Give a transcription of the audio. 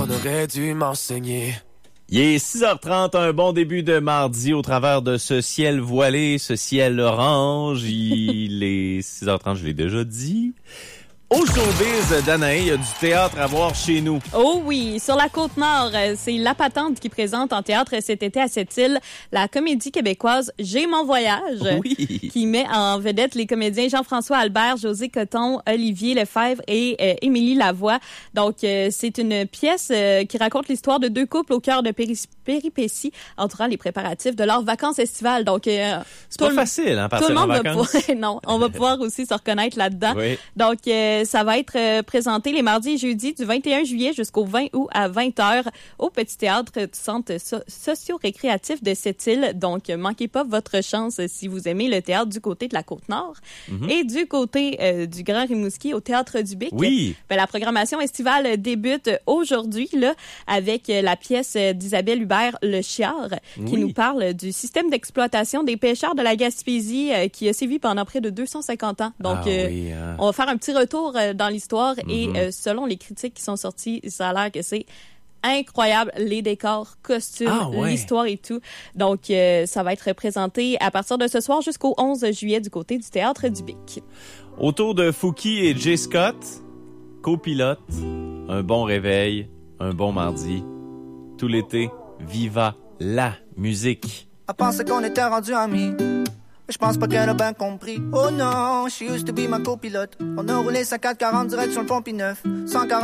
qu'on aurait dû m'enseigner. Il est 6h30, un bon début de mardi au travers de ce ciel voilé, ce ciel orange. Il est 6h30, je l'ai déjà dit. Au showbiz d'Anaï, il y a du théâtre à voir chez nous. Oh oui, sur la Côte-Nord, c'est La Patente qui présente en théâtre cet été à Sept-Îles la comédie québécoise J'ai mon voyage, Oui. qui met en vedette les comédiens Jean-François Albert, José Coton, Olivier Lefebvre et Émilie Lavoie. Donc, c'est une pièce qui raconte l'histoire de deux couples au cœur de péripéties entourant les préparatifs de leurs vacances estivales. Donc, c'est pas facile, hein, partir tout le monde en vacances. non, on va pouvoir aussi se reconnaître là-dedans. Oui. Donc, ça va être présenté les mardis et jeudis du 21 juillet jusqu'au 20 août à 20h au Petit Théâtre du Centre socio-récréatif de Sept-Îles. Donc, manquez pas votre chance si vous aimez le théâtre du côté de la Côte-Nord. Et du côté du Grand Rimouski, au Théâtre du Bic. Oui. Ben, la programmation estivale débute aujourd'hui là avec la pièce d'Isabelle Hubert, Le Chiard, qui nous parle du système d'exploitation des pêcheurs de la Gaspésie qui a sévi pendant près de 250 ans. Donc, on va faire un petit retour dans l'histoire et selon les critiques qui sont sorties, ça a l'air que c'est incroyable, les décors, costumes, l'histoire et tout. Donc, ça va être présenté à partir de ce soir jusqu'au 11 juillet du côté du Théâtre du Bic. Autour de Fouki et Jay Scott, copilote, un bon réveil, un bon mardi. Tout l'été, viva la musique. Elle pensait qu'on était rendus amis, mais je pense pas qu'elle a bien compris. Oh non, she used to be ma copilote. On a roulé sa 440 direct sur le Pont-Neuf. 140